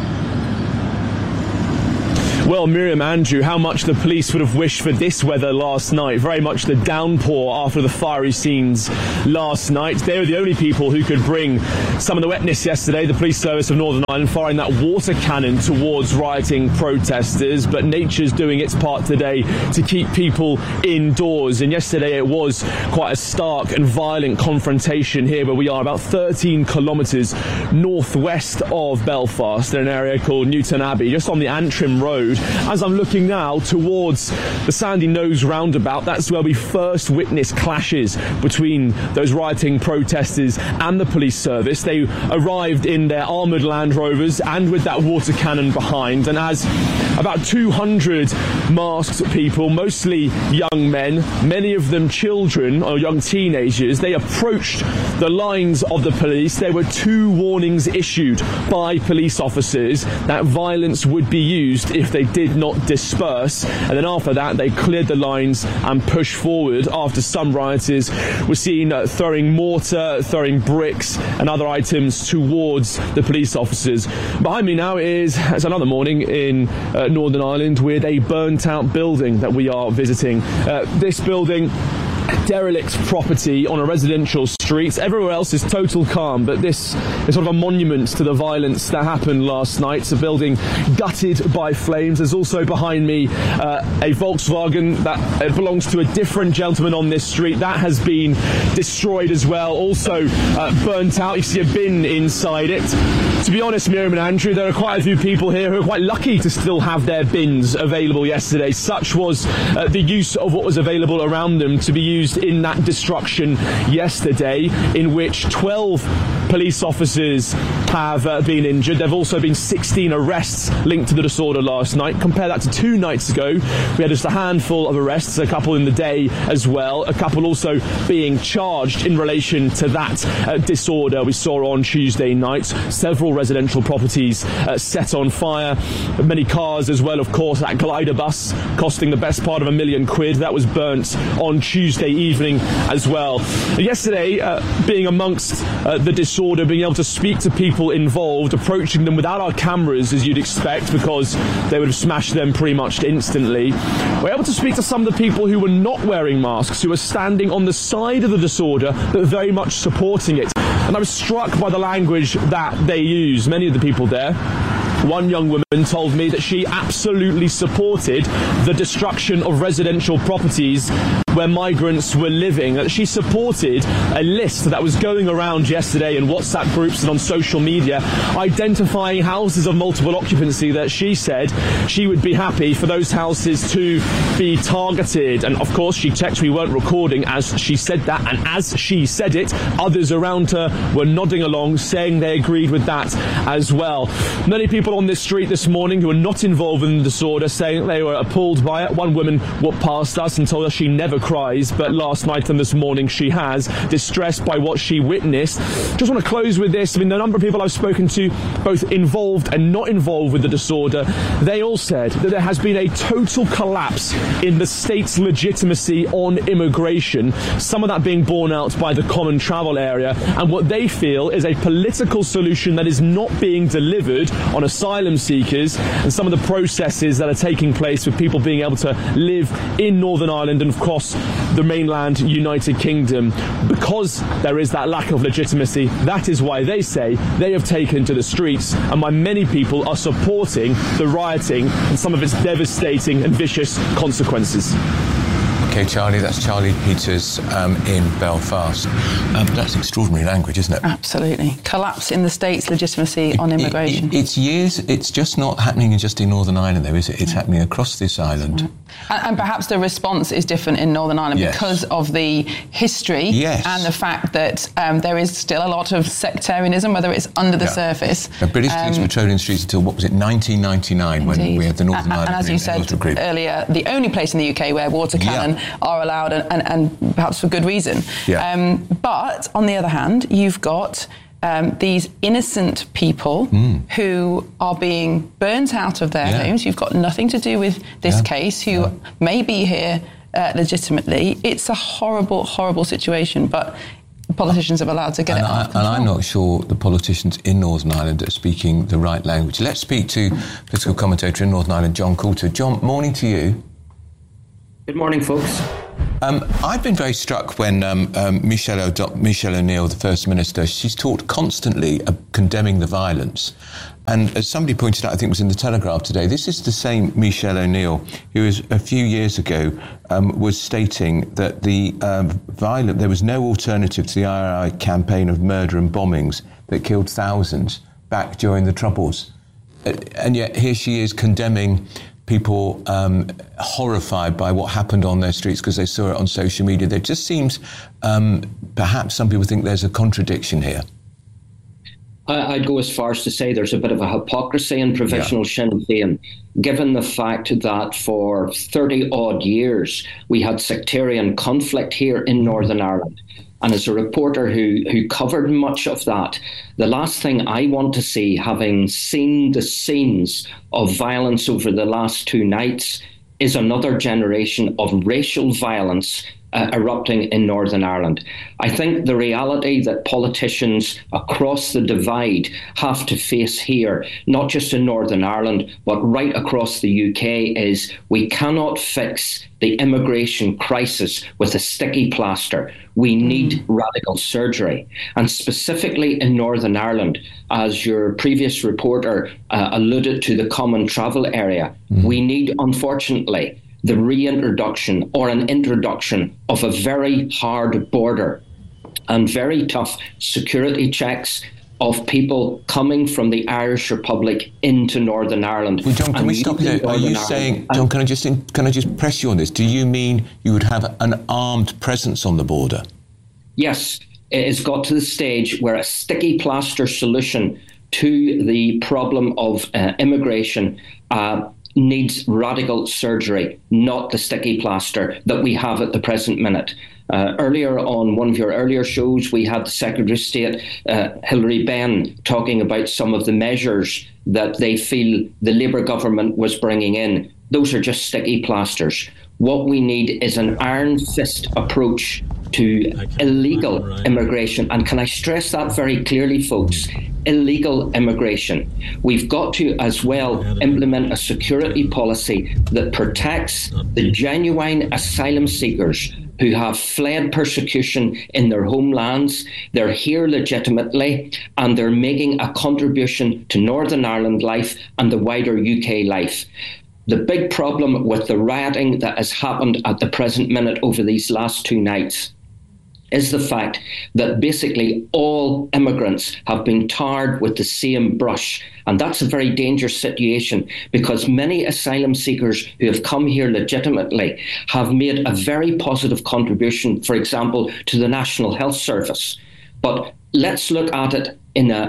Well, Miriam, Andrew, how much the police would have wished for this weather last night. Very much the downpour after the fiery scenes last night. They were the only people who could bring some of the wetness yesterday. The police service of Northern Ireland firing that water cannon towards rioting protesters. But nature's doing its part today to keep people indoors. And yesterday it was quite a stark and violent confrontation here where we are, about 13 kilometres northwest of Belfast, in an area called Newton Abbey, just on the Antrim Road. As I'm looking now towards the Sandy Knowes roundabout, that's where we first witnessed clashes between those rioting protesters and the police service. They arrived in their armoured Land Rovers and with that water cannon behind, and as about 200 masked people, mostly young men, many of them children or young teenagers, they approached the lines of the police. There were 2 warnings issued by police officers that violence would be used if they did not disperse, and then after that they cleared the lines and pushed forward after some rioters were seen throwing mortar, throwing bricks and other items towards the police officers. Behind me now it's another morning in Northern Ireland with a burnt out building that we are visiting. This building, derelict property on a residential street. Everywhere else is total calm, but this is sort of a monument to the violence that happened last night. It's a building gutted by flames. There's also behind me a Volkswagen that belongs to a different gentleman on this street. That has been destroyed as well, also burnt out. You see a bin inside it. To be honest, Miriam and Andrew, there are quite a few people here who are quite lucky to still have their bins available yesterday. Such was the use of what was available around them to be used in that destruction yesterday, in which 12 police officers have been injured. There have also been 16 arrests linked to the disorder last night. Compare that to 2 nights ago. We had just a handful of arrests, a couple in the day as well, a couple also being charged in relation to that disorder we saw on Tuesday night. Several residential properties set on fire, many cars as well, of course. That glider bus costing the best part of £1 million, that was burnt on Tuesday evening as well. Yesterday, being amongst the disorder, being able to speak to people involved, approaching them without our cameras as you'd expect, because they would have smashed them pretty much instantly. We're able to speak to some of the people who were not wearing masks, who were standing on the side of the disorder but very much supporting it. And I was struck by the language that they use. Many of the people there, one young woman told me that she absolutely supported the destruction of residential properties where migrants were living, that she supported a list that was going around yesterday in WhatsApp groups and on social media identifying houses of multiple occupancy that she said she would be happy for those houses to be targeted. And of course she checked we weren't recording as she said that, and as she said it, others around her were nodding along, saying they agreed with that as well. Many people on this street this morning who were not involved in the disorder saying they were appalled by it. One woman walked past us and told us she never cries, but last night and this morning she has, distressed by what she witnessed. Just want to close with this. I mean, the number of people I've spoken to, both involved and not involved with the disorder, they all said that there has been a total collapse in the state's legitimacy on immigration, some of that being borne out by the Common Travel Area, and what they feel is a political solution that is not being delivered on asylum seekers and some of the processes that are taking place with people being able to live in Northern Ireland and of course the mainland United Kingdom. Because there is that lack of legitimacy, that is why they say they have taken to the streets, and why many people are supporting the rioting and some of its devastating and vicious consequences. Okay, Charlie, that's Charlie Peters in Belfast. That's extraordinary language, isn't it? Absolutely. Collapse in the state's legitimacy on immigration. It's just not happening just in Northern Ireland, though, is it? It's happening across this island. And perhaps the response is different in Northern Ireland because of the history and the fact that there is still a lot of sectarianism, whether it's under the surface. The British police patrolling streets until, 1999, when we had the Northern Ireland and as you said earlier, the only place in the UK where water cannon are allowed, and perhaps for good reason. Yeah. But on the other hand, you've got these innocent people who are being burnt out of their homes, who've got nothing to do with this case, who may be here legitimately. It's a horrible, horrible situation, but politicians have allowed to get it out of control. And I'm not sure the politicians in Northern Ireland are speaking the right language. Let's speak to political commentator in Northern Ireland, John Coulter. John, morning to you. Good morning, folks. I've been very struck when Michelle O'Neill, the First Minister, she's talked constantly condemning the violence. And as somebody pointed out, I think it was in the Telegraph today, this is the same Michelle O'Neill who a few years ago was stating that there was no alternative to the IRI campaign of murder and bombings that killed thousands back during the Troubles. And yet here she is condemning people horrified by what happened on their streets because they saw it on social media. There just seems, perhaps some people think there's a contradiction here. I'd go as far as to say there's a bit of a hypocrisy in provisional Sinn Féin, given the fact that for 30-odd years we had sectarian conflict here in Northern Ireland. And as a reporter who covered much of that, the last thing I want to see, having seen the scenes of violence over the last 2 nights, is another generation of racial violence erupting in Northern Ireland. I think the reality that politicians across the divide have to face here, not just in Northern Ireland, but right across the UK, is we cannot fix the immigration crisis with a sticky plaster. We need radical surgery. And specifically in Northern Ireland, as your previous reporter alluded to the common travel area, we need, unfortunately, the reintroduction or an introduction of a very hard border and very tough security checks of people coming from the Irish Republic into Northern Ireland. Well, John, can we stop you there? Are you saying, John, can I just press you on this? Do you mean you would have an armed presence on the border? Yes, it has got to the stage where a sticky plaster solution to the problem of immigration needs radical surgery, not the sticky plaster that we have at the present minute. Earlier on one of your earlier shows, we had the Secretary of State, Hilary Benn, talking about some of the measures that they feel the Labour government was bringing in. Those are just sticky plasters. What we need is an iron fist approach to illegal immigration. And can I stress that very clearly, folks? Illegal immigration. We've got to, as well, implement a security policy that protects the genuine asylum seekers who have fled persecution in their homelands. They're here legitimately, and they're making a contribution to Northern Ireland life and the wider UK life. The big problem with the rioting that has happened at the present minute over these last 2 nights is the fact that basically all immigrants have been tarred with the same brush. And that's a very dangerous situation, because many asylum seekers who have come here legitimately have made a very positive contribution, for example, to the National Health Service. But let's look at it in a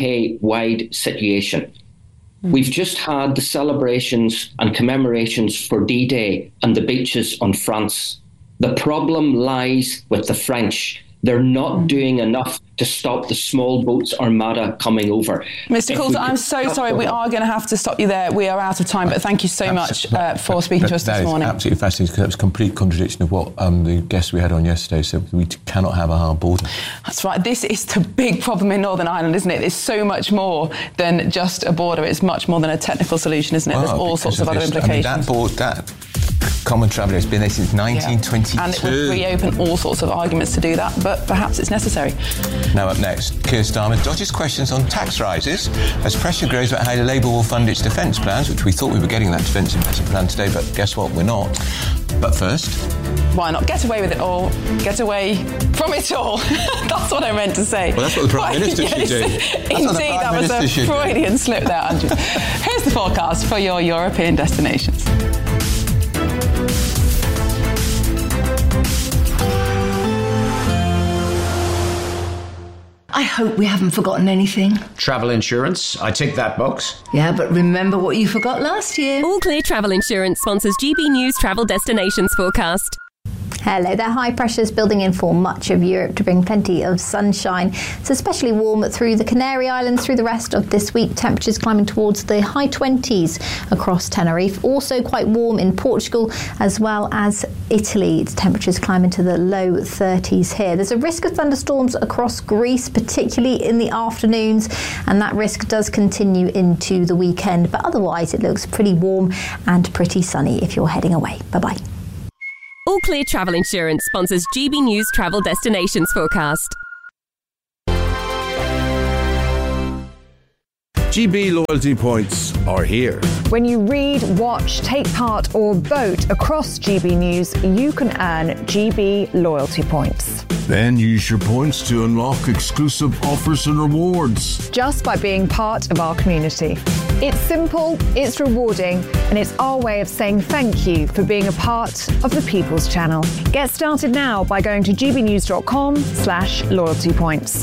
UK-wide situation. We've just had the celebrations and commemorations for D-Day and the beaches on France. The problem lies with the French. They're not doing enough to stop the small boats armada coming over. Mr. Coulter, I'm so sorry. We are going to have to stop you there. We are out of time, but thank you so much for speaking to us this morning. That is absolutely fascinating, because that was a complete contradiction of what the guests we had on yesterday said. We cannot have a hard border. That's right. This is the big problem in Northern Ireland, isn't it? It's so much more than just a border. It's much more than a technical solution, isn't it? There's all sorts of other implications. I mean, that common travel has been there since 1922. Yeah. And it would reopen all sorts of arguments to do that, but perhaps it's necessary. Now up next, Keir Starmer dodges questions on tax rises as pressure grows about how Labour will fund its defence plans, which we thought we were getting that defence investment plan today, but guess what, we're not. But first... Why not get away with it all? Get away from it all. That's what I meant to say. Well, that's what the Prime Minister should do. Indeed, that was a Freudian slip there, Andrew. Here's the forecast for your European destinations. I hope we haven't forgotten anything. Travel insurance, I tick that box. Yeah, but remember what you forgot last year. All Clear Travel Insurance sponsors GB News Travel Destinations Forecast. Hello there. High pressures building in for much of Europe to bring plenty of sunshine. It's especially warm through the Canary Islands through the rest of this week. Temperatures climbing towards the high 20s across Tenerife. Also quite warm in Portugal as well as Italy. Its temperatures climbing to the low 30s here. There's a risk of thunderstorms across Greece, particularly in the afternoons, and that risk does continue into the weekend. But otherwise, it looks pretty warm and pretty sunny if you're heading away. Bye-bye. All Clear Travel Insurance sponsors GB News Travel Destinations Forecast. GB loyalty points are here. When you read, watch, take part or vote across GB News, you can earn GB loyalty points. Then use your points to unlock exclusive offers and rewards. Just by being part of our community. It's simple, it's rewarding, and it's our way of saying thank you for being a part of the People's Channel. Get started now by going to gbnews.com/loyalty points.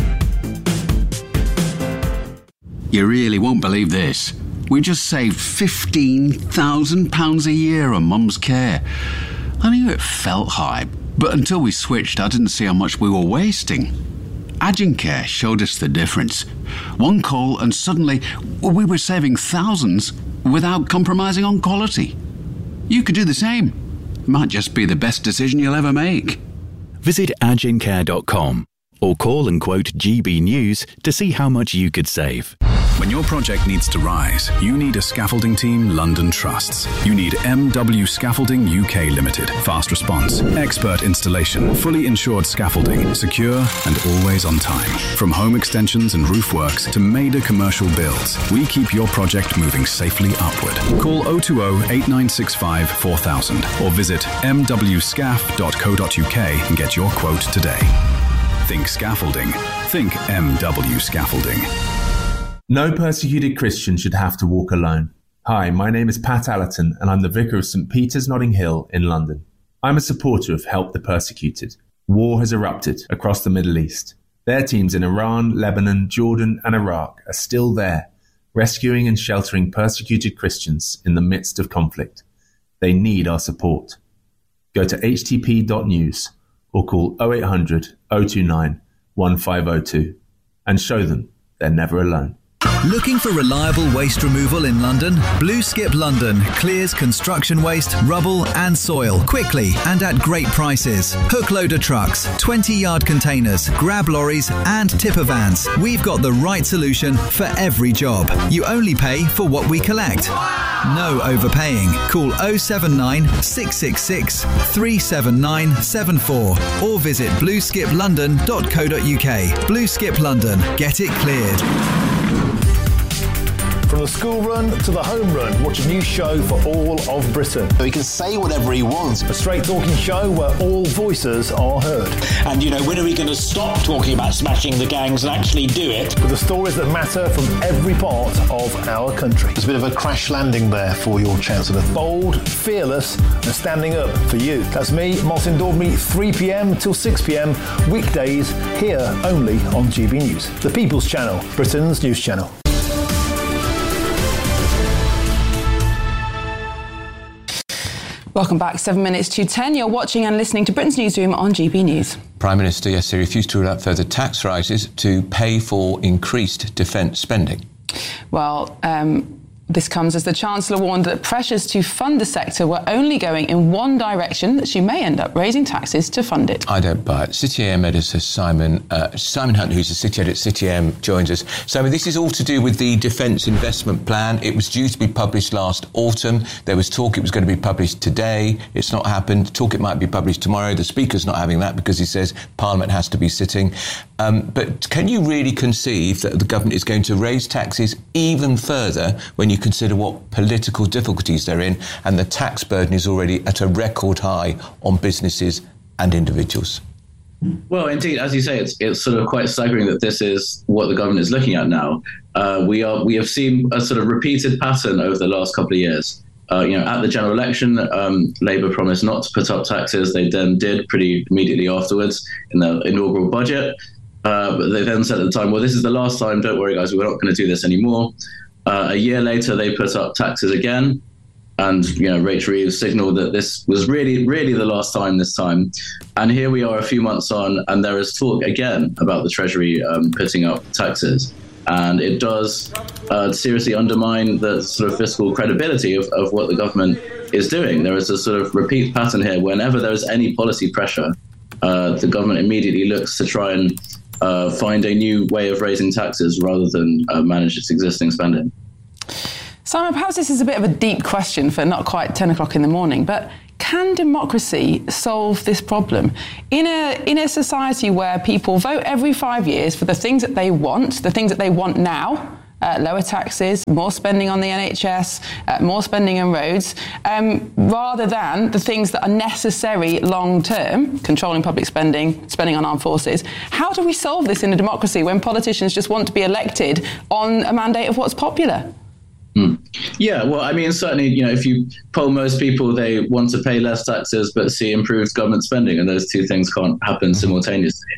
You really won't believe this. We just saved £15,000 a year on Mum's care. I knew it felt high, but until we switched, I didn't see how much we were wasting. Agencare showed us the difference. One call and suddenly we were saving thousands without compromising on quality. You could do the same. Might just be the best decision you'll ever make. Visit agencare.com or call and quote GB News to see how much you could save. When your project needs to rise, you need a scaffolding team London trusts. You need MW Scaffolding UK Limited. Fast response, expert installation, fully insured scaffolding, secure and always on time. From home extensions and roof works to major commercial builds, we keep your project moving safely upward. Call 020 8965 4000 or visit mwscaf.co.uk and get your quote today. Think scaffolding. Think MW Scaffolding. No persecuted Christian should have to walk alone. Hi, my name is Pat Allerton and I'm the Vicar of St Peter's Notting Hill in London. I'm a supporter of Help the Persecuted. War has erupted across the Middle East. Their teams in Iran, Lebanon, Jordan and Iraq are still there, rescuing and sheltering persecuted Christians in the midst of conflict. They need our support. Go to htp.news or call 0800 029 1502 and show them they're never alone. Looking for reliable waste removal in London? Blue Skip London clears construction waste, rubble and soil quickly and at great prices. Hook loader trucks, 20-yard containers, grab lorries and tipper vans. We've got the right solution for every job. You only pay for what we collect. No overpaying. Call 079 666 37974 or visit blueskiplondon.co.uk. Blue Skip London. Get it cleared. From the school run to the home run, watch a new show for all of Britain. He can say whatever he wants. A straight talking show where all voices are heard. And, when are we going to stop talking about smashing the gangs and actually do it? With the stories that matter from every part of our country. There's a bit of a crash landing there for your Chancellor. Bold, fearless and standing up for you. That's me, Martin Daubney, 3pm till 6pm, weekdays, here only on GB News. The People's Channel, Britain's news channel. Welcome back, 7 minutes to 10. You're watching and listening to Britain's Newsroom on GB News. Prime Minister yesterday refused to rule out further tax rises to pay for increased defence spending. Well, this comes as the Chancellor warned that pressures to fund the sector were only going in one direction, that she may end up raising taxes to fund it. I don't buy it. City AM editor Simon Hunt, who's the City editor at City AM, joins us. Simon, this is all to do with the Defence Investment Plan. It was due to be published last autumn. There was talk it was going to be published today. It's not happened. Talk it might be published tomorrow. The Speaker's not having that because he says Parliament has to be sitting. But can you really conceive that the government is going to raise taxes even further when you consider what political difficulties they're in and the tax burden is already at a record high on businesses and individuals? Well, indeed, as you say, it's sort of quite staggering that this is what the government is looking at now. We have seen a sort of repeated pattern over the last couple of years. At the general election, Labour promised not to put up taxes. They then did pretty immediately afterwards in the inaugural budget. But they then said at the time, well, this is the last time. Don't worry, guys, we're not going to do this anymore. A year later, they put up taxes again. And, Rachel Reeves signalled that this was really, really the last time this time. And here we are a few months on, and there is talk again about the Treasury putting up taxes. And it does seriously undermine the sort of fiscal credibility of what the government is doing. There is a sort of repeat pattern here. Whenever there is any policy pressure, the government immediately looks to try and find a new way of raising taxes rather than manage its existing spending. Simon, perhaps this is a bit of a deep question for not quite 10 o'clock in the morning, but can democracy solve this problem? In a society where people vote every 5 years for the things that they want now, lower taxes, more spending on the NHS, more spending on roads, rather than the things that are necessary long-term, controlling public spending on armed forces. How do we solve this in a democracy when politicians just want to be elected on a mandate of what's popular? Yeah, well, I mean, certainly, if you poll most people, they want to pay less taxes but see improved government spending, and those two things can't happen simultaneously.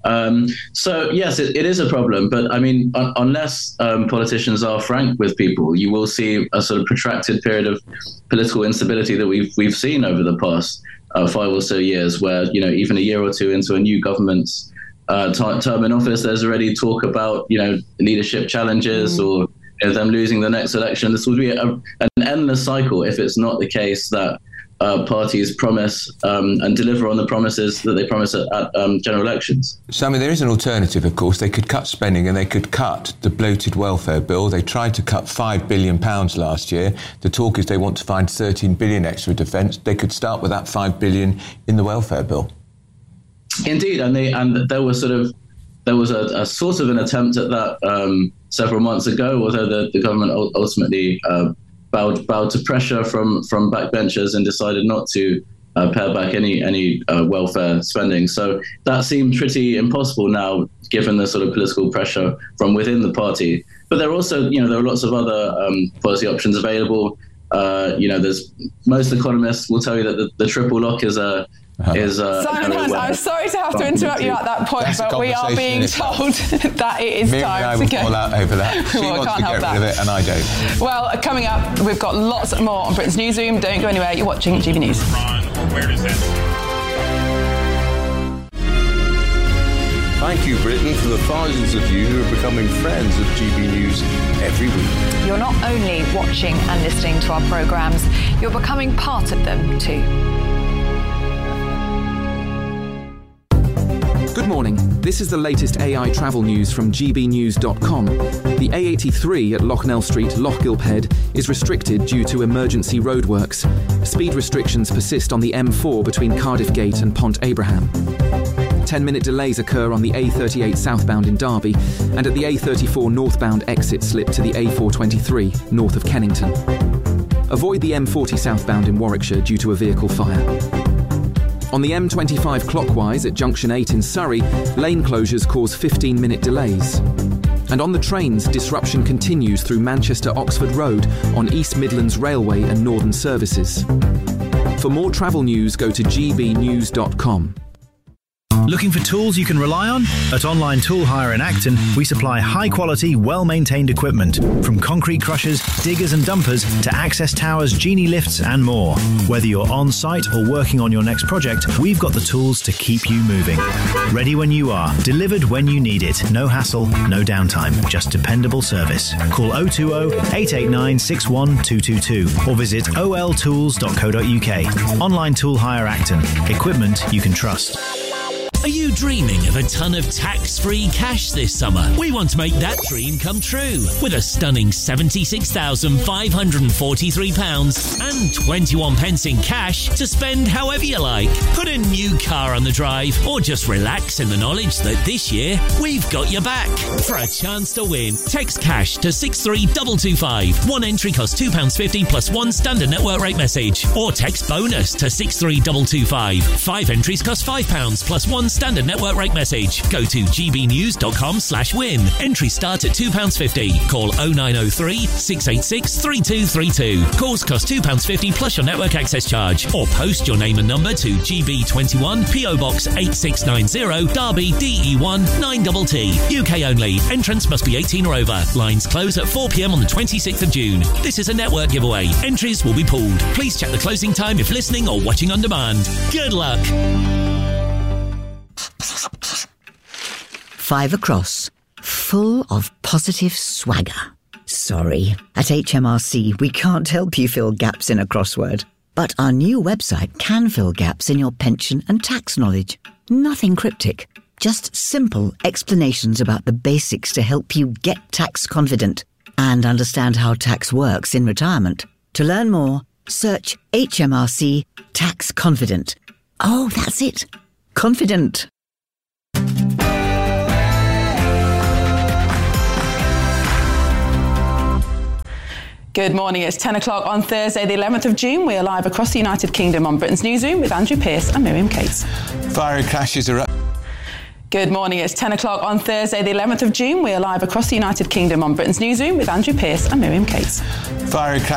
So, yes, it is a problem. But, I mean, unless politicians are frank with people, you will see a sort of protracted period of political instability that we've seen over the past 5 or so years, where, even a year or two into a new government's term in office, there's already talk about, leadership challenges or them losing the next election. This would be an endless cycle if it's not the case that parties promise and deliver on the promises that they promise at general elections. So, I mean, there is an alternative, of course. They could cut spending and they could cut the bloated welfare bill. They tried to cut £5 billion last year. The talk is they want to find 13 billion extra defence. They could start with that $5 billion in the welfare bill. Indeed, and there was a sort of an attempt at that several months ago, although the government ultimately bowed to pressure from backbenchers and decided not to pare back any welfare spending. So that seemed pretty impossible now, given the sort of political pressure from within the party. But there are also, there are lots of other policy options available. There's most economists will tell you that the triple lock is Simon Hans, I'm sorry to have to interrupt you at that point, but we are being told that it is time to go. Fall out over that. She wants to get rid of it and I don't. Well, coming up, we've got lots more on Britain's Newsroom. Don't go anywhere. You're watching GB News. Thank you, Britain, for the thousands of you who are becoming friends of GB News every week. You're not only watching and listening to our programmes, you're becoming part of them too. Good morning. This is the latest AI travel news from gbnews.com. The A83 at Locknell Street, Lochgilphead is restricted due to emergency roadworks. Speed restrictions persist on the M4 between Cardiff Gate and Pont Abraham. 10-minute delays occur on the A38 southbound in Derby and at the A34 northbound exit slip to the A423 north of Kennington. Avoid the M40 southbound in Warwickshire due to a vehicle fire. On the M25 clockwise at Junction 8 in Surrey, lane closures cause 15-minute delays. And on the trains, disruption continues through Manchester-Oxford Road on East Midlands Railway and Northern Services. For more travel news, go to gbnews.com. Looking for tools you can rely on? At Online Tool Hire in Acton, we supply high-quality, well-maintained equipment, from concrete crushers, diggers and dumpers to access towers, genie lifts and more. Whether you're on-site or working on your next project, we've got the tools to keep you moving. Ready when you are, delivered when you need it. No hassle, no downtime, just dependable service. Call 020-889-61222 or visit oltools.co.uk. Online Tool Hire Acton. Equipment you can trust. Are you dreaming of a ton of tax-free cash this summer? We want to make that dream come true with a stunning £76,543 and 21 pence in cash to spend however you like. Put a new car on the drive or just relax in the knowledge that this year we've got your back. For a chance to win, text cash to 63225. One entry costs £2.50 plus one standard network rate message. Or text bonus to 63225. 5 entries cost £5 plus one non-standard network rate message. Go to gbnews.com/win. Entries start at £2.50. Call 0903 686 3232. Calls cost £2.50 plus your network access charge. Or post your name and number to GB21 PO Box 8690 Derby DE1 9TT. UK only. Entrance must be 18 or over. Lines close at 4 p.m. on the 26th of June. This is a network giveaway. Entries will be pooled. Please check the closing time if listening or watching on demand. Good luck. 5 across. Full of positive swagger. Sorry. At HMRC, we can't help you fill gaps in a crossword. But our new website can fill gaps in your pension and tax knowledge. Nothing cryptic. Just simple explanations about the basics to help you get tax confident and understand how tax works in retirement. To learn more, search HMRC Tax Confident. Oh, that's it. Confident. Good morning. It's 10 o'clock on Thursday, the 11th of June. We are live across the United Kingdom on Britain's Newsroom with Andrew Pearce and Miriam Cates. Fiery crashes are up. Good morning. It's 10 o'clock on Thursday, the 11th of June. We are live across the United Kingdom on Britain's Newsroom with Andrew Pearce and Miriam Cates. Fiery